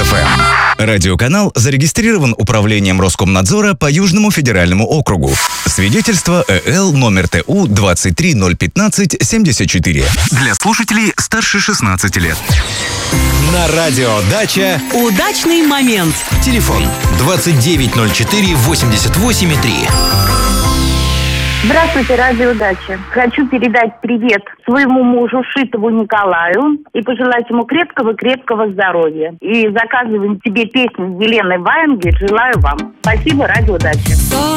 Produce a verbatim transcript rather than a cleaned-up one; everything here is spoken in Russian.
эф эм. Радиоканал зарегистрирован Управлением Роскомнадзора по Южному федеральному округу. Свидетельство ЭЛ номер ТУ двадцать три ноль пятнадцать семьдесят четыре. Для слушателей старше шестнадцати лет. На радио «Дача» удачный момент. Телефон двадцать девять ноль четыре восемьдесят восемь три. Здравствуйте, радио «Дача». Хочу передать привет своему мужу Шитову Николаю и пожелать ему крепкого-крепкого здоровья. И заказываем тебе песню Елены Ваенгер. Желаю вам. Спасибо, радио «Дача».